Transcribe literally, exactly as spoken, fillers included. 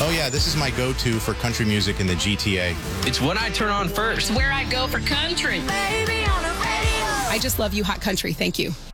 Oh, yeah, this is my go-to for country music in the G T A. It's what I turn on first. Where I go for country. Baby on the radio. I just love you, Hot Country. Thank you.